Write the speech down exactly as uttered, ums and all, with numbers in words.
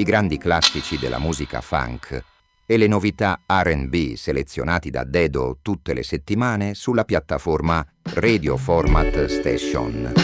i grandi classici della musica funk e le novità R and B selezionati da Dedo tutte le settimane sulla piattaforma Radio Format Station.